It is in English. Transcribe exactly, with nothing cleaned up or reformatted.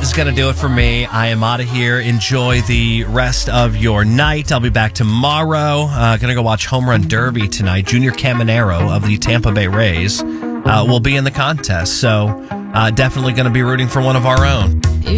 is going to do it for me. I am out of here. Enjoy the rest of your night. I'll be back tomorrow. Uh, going to go watch Home Run Derby tonight. Junior Caminero of the Tampa Bay Rays uh, will be in the contest. So uh, definitely going to be rooting for one of our own.